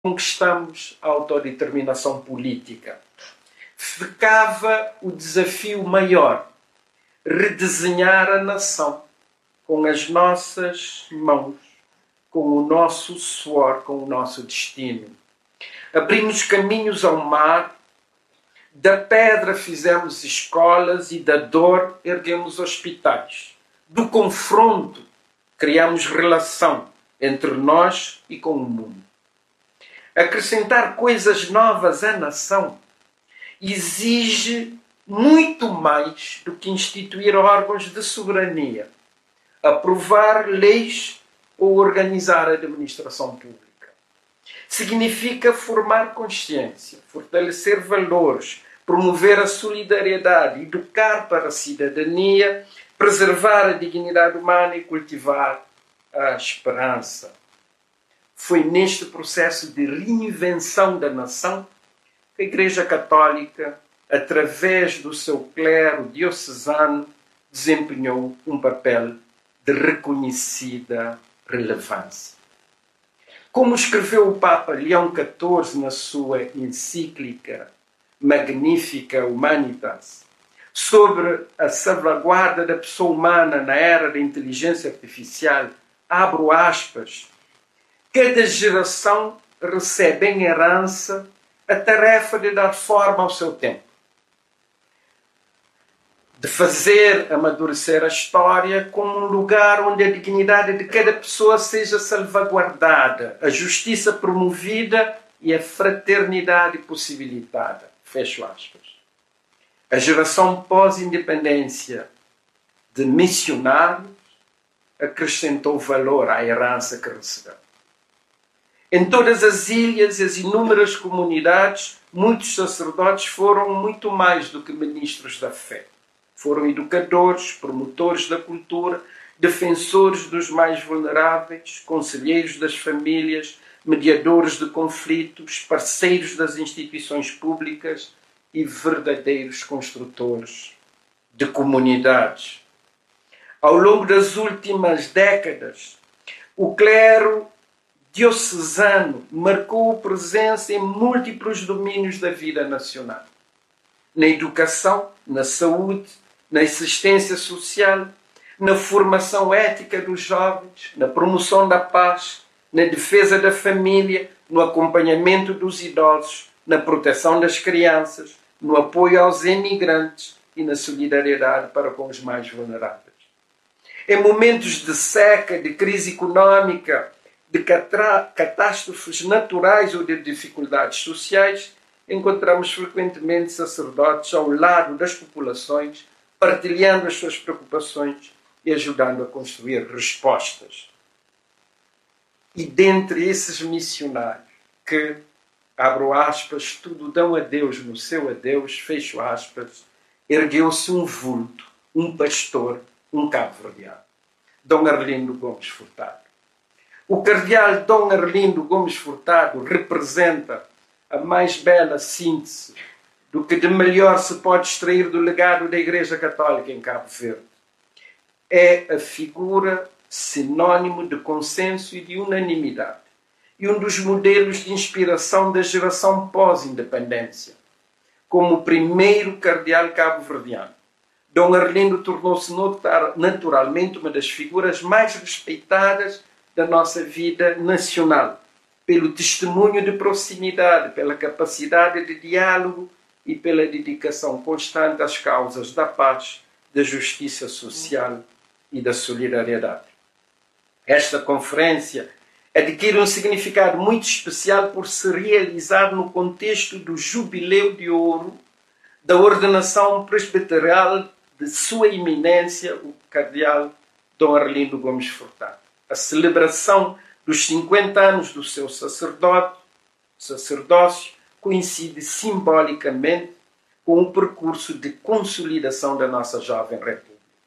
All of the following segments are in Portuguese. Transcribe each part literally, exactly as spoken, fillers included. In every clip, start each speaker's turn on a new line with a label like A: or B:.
A: conquistamos a autodeterminação política. Ficava o desafio maior, redesenhar a nação com as nossas mãos, com o nosso suor, com o nosso destino. Abrimos caminhos ao mar, da pedra fizemos escolas e da dor erguemos hospitais. Do confronto criamos relação entre nós e com o mundo. Acrescentar coisas novas à nação exige muito mais do que instituir órgãos de soberania, aprovar leis ou organizar a administração pública. Significa formar consciência, fortalecer valores, promover a solidariedade, educar para a cidadania, preservar a dignidade humana e cultivar a esperança. Foi neste processo de reinvenção da nação que a Igreja Católica, através do seu clero diocesano, desempenhou um papel de reconhecida relevância. Como escreveu o Papa Leão catorze na sua encíclica Magnificat Humanitas, sobre a salvaguarda da pessoa humana na era da inteligência artificial, abro aspas, cada geração recebe em herança a tarefa de dar forma ao seu tempo, de fazer amadurecer a história como um lugar onde a dignidade de cada pessoa seja salvaguardada, a justiça promovida e a fraternidade possibilitada. Fecho aspas. A geração pós-independência de missionários acrescentou valor à herança que recebeu. Em todas as ilhas e as inúmeras comunidades, muitos sacerdotes foram muito mais do que ministros da fé. Foram educadores, promotores da cultura, defensores dos mais vulneráveis, conselheiros das famílias, mediadores de conflitos, parceiros das instituições públicas e verdadeiros construtores de comunidades. Ao longo das últimas décadas, o clero diocesano marcou presença em múltiplos domínios da vida nacional. Na educação, na saúde, na assistência social, na formação ética dos jovens, na promoção da paz, na defesa da família, no acompanhamento dos idosos, na proteção das crianças, no apoio aos emigrantes e na solidariedade para com os mais vulneráveis. Em momentos de seca, de crise econômica, de catástrofes naturais ou de dificuldades sociais, encontramos frequentemente sacerdotes ao lado das populações, partilhando as suas preocupações e ajudando a construir respostas. E dentre esses missionários que, abro aspas, tudo dão a Deus no seu adeus, fecho aspas, ergueu-se um vulto, um pastor, um cabo-verdiano, Dom Arlindo Gomes Furtado. O cardeal Dom Arlindo Gomes Furtado representa a mais bela síntese do que de melhor se pode extrair do legado da Igreja Católica em Cabo Verde. É a figura sinônimo de consenso e de unanimidade, e um dos modelos de inspiração da geração pós-independência. Como o primeiro cardeal cabo-verdiano, Dom Arlindo tornou-se naturalmente uma das figuras mais respeitadas da nossa vida nacional, pelo testemunho de proximidade, pela capacidade de diálogo e pela dedicação constante às causas da paz, da justiça social e da solidariedade. Esta conferência adquire um significado muito especial por se realizar no contexto do Jubileu de Ouro da ordenação presbiterial de Sua Eminência, o cardeal Dom Arlindo Gomes Furtado. A celebração dos cinquenta anos do seu sacerdote, sacerdócio coincide simbolicamente com o percurso de consolidação da nossa jovem república.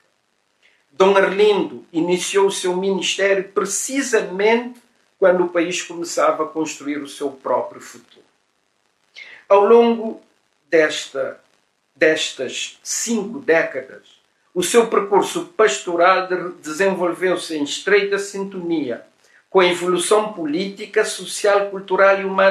A: Dom Arlindo iniciou o seu ministério precisamente quando o país começava a construir o seu próprio futuro. Ao longo desta, destas cinco décadas, o seu percurso pastoral desenvolveu-se em estreita sintonia com a evolução política, social, cultural e humana